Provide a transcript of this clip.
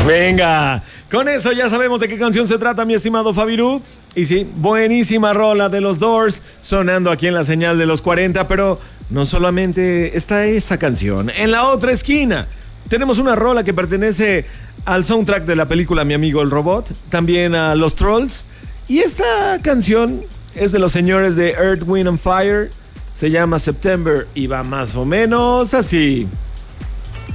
Venga, con eso ya sabemos de qué canción se trata, mi estimado Fabirú. Y sí, buenísima rola de los Doors sonando aquí en la señal de los 40, pero no solamente está esa canción. En la otra esquina tenemos una rola que pertenece al soundtrack de la película Mi Amigo el Robot, también a Los Trolls. Y esta canción es de los señores de Earth, Wind and Fire, se llama September y va más o menos así.